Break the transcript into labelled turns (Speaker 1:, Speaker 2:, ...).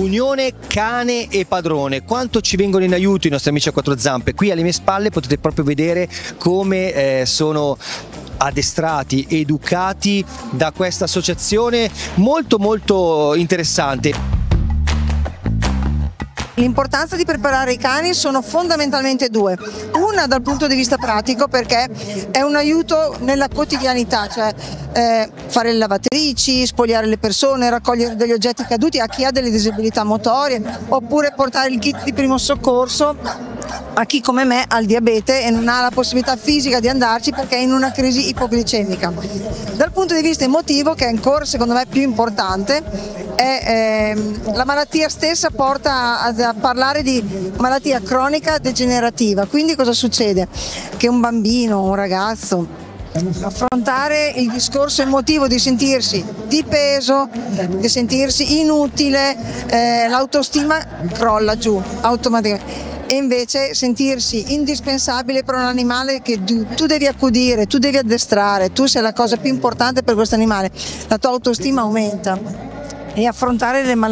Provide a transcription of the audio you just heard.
Speaker 1: l'unione cane e padrone. Quanto ci vengono in aiuto i nostri amici a quattro zampe. Qui alle mie spalle potete proprio vedere come sono addestrati, educati da questa associazione molto interessante.
Speaker 2: L'importanza di preparare i cani sono fondamentalmente due. Una dal punto di vista pratico, perché è un aiuto nella quotidianità, cioè fare le lavatrici, spogliare le persone, raccogliere degli oggetti caduti a chi ha delle disabilità motorie, oppure portare il kit di primo soccorso a chi come me ha il diabete e non ha la possibilità fisica di andarci perché è in una crisi ipoglicemica. Dal punto di vista emotivo, che è ancora secondo me più importante, la malattia stessa porta a parlare di malattia cronica degenerativa. Quindi cosa succede? Che un bambino, un ragazzo, affrontare il discorso emotivo di sentirsi di peso, di sentirsi inutile, l'autostima crolla giù automaticamente. E invece sentirsi indispensabile per un animale che tu devi accudire, tu devi addestrare, tu sei la cosa più importante per questo animale, la tua autostima aumenta. E affrontare le malattie